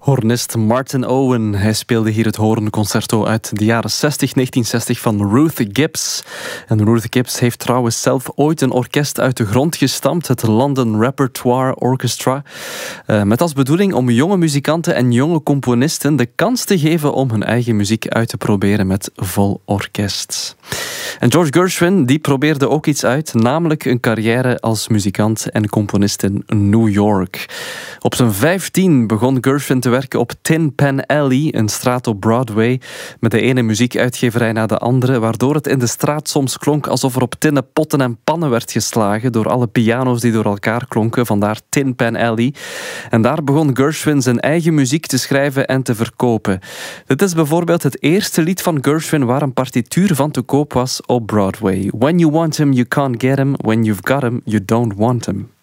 Hornist Martin Owen. Hij speelde hier het hoornconcerto uit de jaren 1960 van Ruth Gibbs. En Ruth Gibbs heeft trouwens zelf ooit een orkest uit de grond gestampt, het London Repertoire Orchestra, met als bedoeling om jonge muzikanten en jonge componisten de kans te geven om hun eigen muziek uit te proberen met vol orkest. En George Gershwin die probeerde ook iets uit, namelijk een carrière als muzikant en componist in New York. Op zijn 15 begon Gershwin te werken op Tin Pan Alley, een straat op Broadway, met de ene muziekuitgeverij na de andere, waardoor het in de straat soms klonk alsof er op tinnen potten en pannen werd geslagen door alle piano's die door elkaar klonken, vandaar Tin Pan Alley. En daar begon Gershwin zijn eigen muziek te schrijven en te verkopen. Dit is bijvoorbeeld het eerste lied van Gershwin waar een partituur van te koop was op Broadway. When you want him, you can't get him. When you've got him, you don't want him.